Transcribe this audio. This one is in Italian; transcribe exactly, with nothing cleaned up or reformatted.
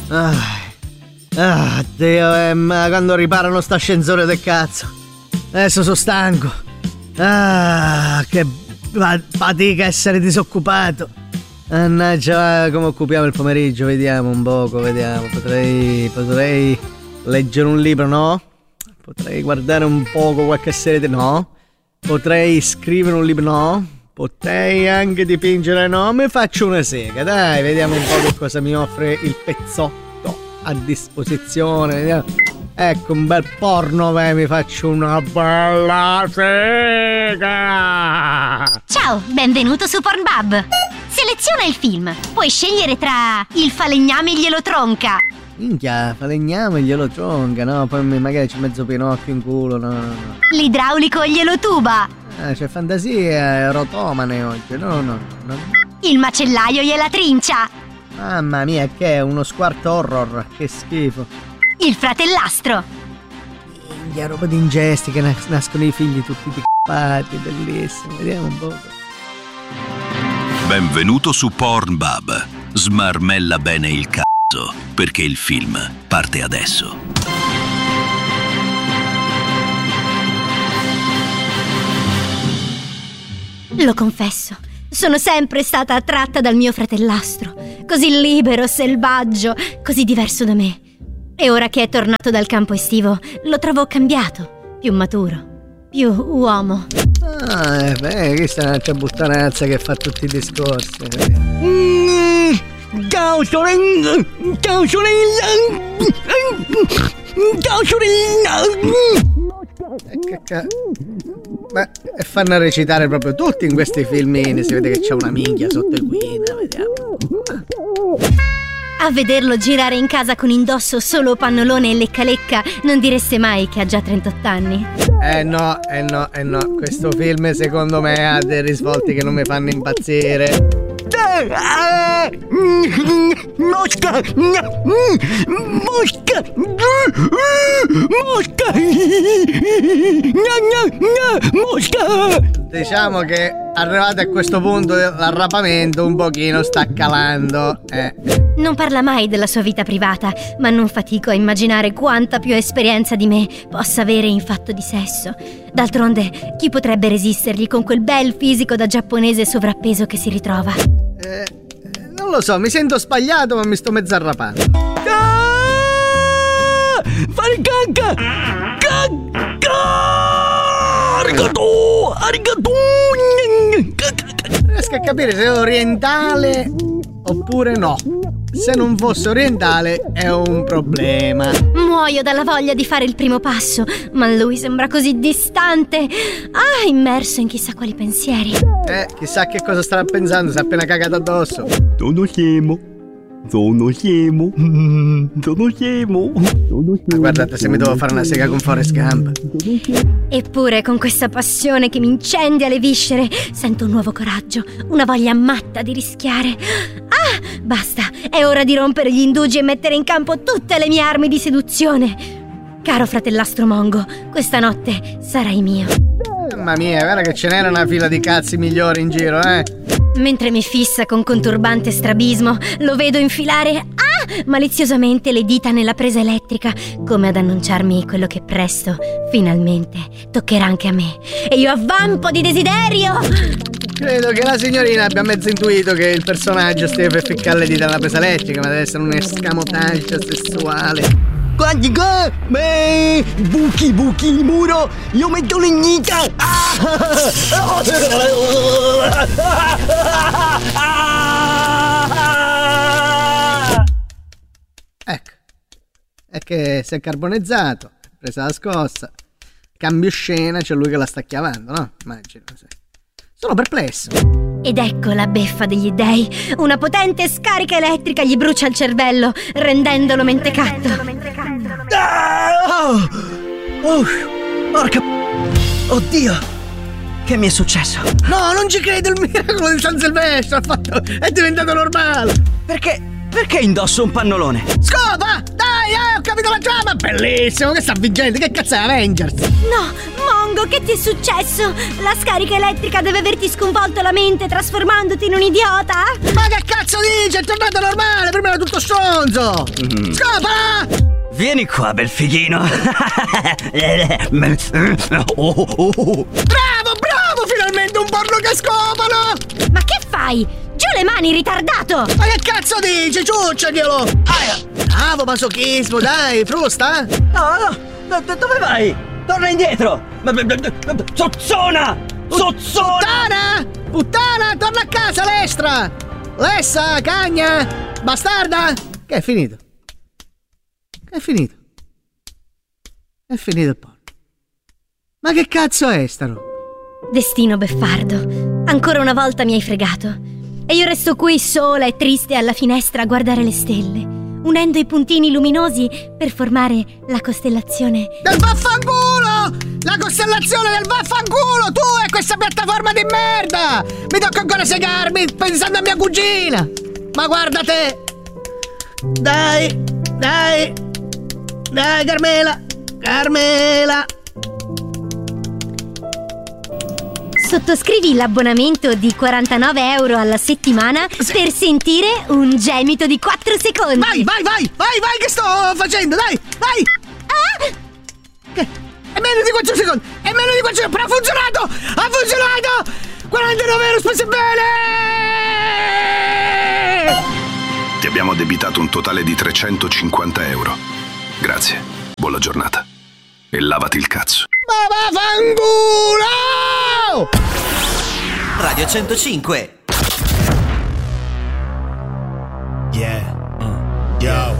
Ah, ah Dio, eh, ma quando riparano sta ascensore del cazzo. Adesso sono stanco. Ah, che fatica essere disoccupato. Mannaggia, come occupiamo il pomeriggio? Vediamo un poco, vediamo. Potrei, potrei leggere un libro, no? Potrei guardare un poco qualche serie, no? Potrei scrivere un libro, no? Potrei anche dipingere, no? Mi faccio una sega, dai, vediamo un po' che cosa mi offre il pezzotto a disposizione. Vediamo. Ecco, un bel porno, beh, mi faccio una bella sega. Ciao, benvenuto su Pornhub. Seleziona il film. Puoi scegliere tra il falegname glielo tronca. Minchia, falegname glielo tronca, no? Poi magari c'è mezzo Pinocchio in culo, no? L'idraulico glielo tuba. Ah, c'è fantasia rotomane oggi, no, no, no. Il macellaio gliela trincia. Mamma mia, che è uno squarto horror, che schifo. Il fratellastro. Minchia, roba di ingesti che nas- nascono i figli tutti diccati, bellissimo, vediamo un po'. Benvenuto su Pornhub. Smarmella bene il cazzo, perché il film parte adesso. Lo confesso, sono sempre stata attratta dal mio fratellastro, così libero, selvaggio, così diverso da me. E ora che è tornato dal campo estivo, lo trovo cambiato, più maturo, più uomo. Ah, eh, beh, questa è un'altra buttanazza che fa tutti i discorsi. Mm, ciao sorella, ciao sorella, ciao sorella. Che ca- Beh, e fanno recitare proprio tutti in questi filmini. Si vede che c'è una minchia sotto il guida, vediamo. A vederlo girare in casa con indosso solo pannolone e lecca lecca, non direste mai che ha già trentotto anni. Eh no, eh no, eh no. Questo film secondo me ha dei risvolti che non mi fanno impazzire. Mosca! Mosca! Mosca! Mosca! Diciamo che arrivati a questo punto l'arrapamento un pochino sta calando. Eh. Non parla mai della sua vita privata, ma non fatico a immaginare quanta più esperienza di me possa avere in fatto di sesso. D'altronde, chi potrebbe resistergli con quel bel fisico da giapponese sovrappeso che si ritrova? Eh, non lo so, mi sento spagliato ma mi sto mezzo arrapando. Ah! Fare cacca! Cacca! Arigato! Arigato! Non riesco a capire se è orientale oppure no. Se non fosse orientale è un problema. Muoio dalla voglia di fare il primo passo, ma lui sembra così distante. Ah, immerso in chissà quali pensieri. Eh, chissà che cosa starà pensando, si è appena cagato addosso. Sono scemo. Sono scemo. Sono scemo. Ma guardate, se mi devo fare una sega con Forrest Gump. Eppure con questa passione che mi incendia le viscere sento un nuovo coraggio, una voglia matta di rischiare. Ah, basta, è ora di rompere gli indugi e mettere in campo tutte le mie armi di seduzione. Caro fratellastro Mongo, questa notte sarai mio. Mamma mia, guarda che ce n'era una fila di cazzi migliori in giro, eh. Mentre mi fissa con conturbante strabismo, lo vedo infilare ah, maliziosamente le dita nella presa elettrica, come ad annunciarmi quello che presto, finalmente, toccherà anche a me. E io avvampo di desiderio! Credo che la signorina abbia mezzo intuito che il personaggio stia per ficcare le dita nella presa elettrica, ma deve essere un escamotage sessuale. Guardi qua! Beh, buchi buchi il muro! Io metto legnita! Ecco, è che si è carbonizzato, presa la scossa, cambio scena, c'è lui che la sta chiavando, no? Immagino, sì. Sono perplesso. Ed ecco la beffa degli dei. Una potente scarica elettrica gli brucia il cervello, rendendolo mentecatto. Ah! Oh! Oh! Porca... Oddio! Che mi è successo? No, non ci credo, il miracolo di San Silvestro ha fatto... è diventato normale. Perché... perché indosso un pannolone? Scopa! Dai, eh, ho capito la trama! Bellissimo, che sta vincendo, che cazzo è Avengers? No, Pongo, che ti è successo? La scarica elettrica deve averti sconvolto la mente, trasformandoti in un idiota? Ma che cazzo dici? È tornato normale, prima era tutto stronzo! Mm. Scopa! Vieni qua, bel fighino. oh, oh, oh. Bravo, bravo! Finalmente un porno che scopano! Ma che fai? Giù le mani, ritardato! Ma che cazzo dici? Ciucciaglielo! Bravo, masochismo, dai, frusta! No, no, dove vai? Torna indietro! Sozzona! Sozzona! Puttana! Puttana, torna a casa, lestra! Lessa, cagna! Bastarda! Che è finito? Che è finito? È finito il porno. Ma che cazzo è sta roba? Destino beffardo, ancora una volta mi hai fregato. E io resto qui sola e triste alla finestra a guardare le stelle, unendo i puntini luminosi per formare la costellazione del vaffanculo! La costellazione del vaffanculo! Tu e questa piattaforma di merda! Mi tocca ancora segarmi pensando a mia cugina! Ma guarda te! Dai! Dai! Dai, Carmela! Carmela! Sottoscrivi l'abbonamento di quarantanove euro alla settimana sì. per sentire un gemito di quattro secondi. Vai, vai, vai, vai, vai, che sto facendo, dai, vai! Ah! Che? È meno di quattro secondi, è meno di quattro secondi, però ha funzionato! Ha funzionato! quarantanove euro spese bene! Ti abbiamo addebitato un totale di trecentocinquanta euro. Grazie, buona giornata. E lavati il cazzo. Ma vaffanculo! Radio centocinque. Yeah. Uh. Yo.